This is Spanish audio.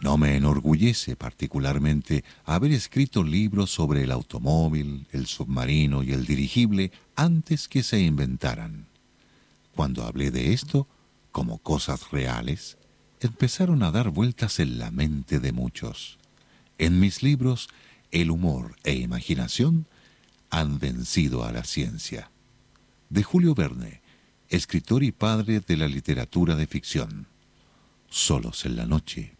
No me enorgullece particularmente haber escrito libros sobre el automóvil, el submarino y el dirigible antes que se inventaran. Cuando hablé de esto, como cosas reales, empezaron a dar vueltas en la mente de muchos. En mis libros, el humor e imaginación han vencido a la ciencia. De Julio Verne, escritor y padre de la literatura de ficción. Solos en la noche,